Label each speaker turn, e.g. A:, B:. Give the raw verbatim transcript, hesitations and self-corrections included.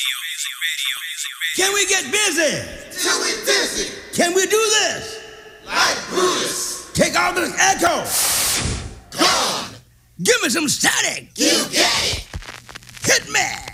A: Can we get busy?
B: Till we dizzy,
A: Can we do this?
B: like Brutus.
A: Take all this echo.
B: Gone,
A: Give me some static.
B: you get it.
A: Hit me.